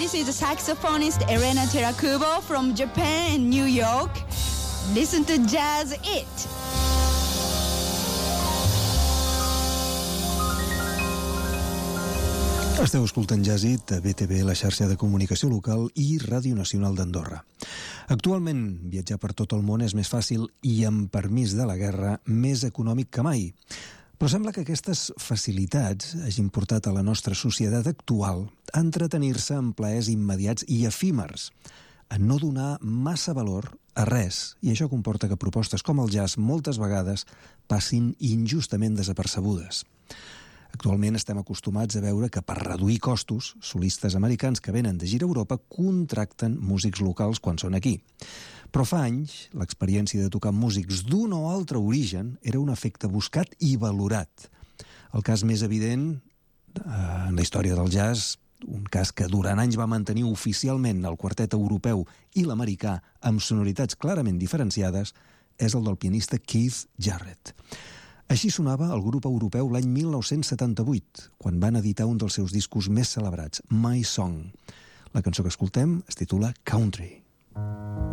this is saxophonist Elena Terakubo from Japan and New York. Listen to Jazz It. Esteu escoltant Jazz It a BTV, la xarxa de comunicació local i Ràdio Nacional d'Andorra. Actualment, viatjar per tot el món és més fàcil i, amb permís de la guerra, més econòmic que mai. Però sembla que aquestes facilitats hagin portat a la nostra societat actual a entretenir-se en plaers immediats i efímers, a no donar massa valor a res, i això comporta que propostes com el jazz moltes vegades passin injustament desapercebudes. Actualment estem acostumats a veure que per reduir costos, solistes americans que venen de gira a Europa contracten músics locals quan són aquí. Però fa anys, l'experiència de tocar músics d'un o altre origen era un efecte buscat i valorat. El cas més evident en la història del jazz, un cas que durant anys va mantenir oficialment el quartet europeu i l'americà amb sonoritats clarament diferenciades, és el del pianista Keith Jarrett. Així sonava el grup europeu l'any 1978, quan van editar un dels seus discos més celebrats, My Song. La cançó que escoltem es titula Country.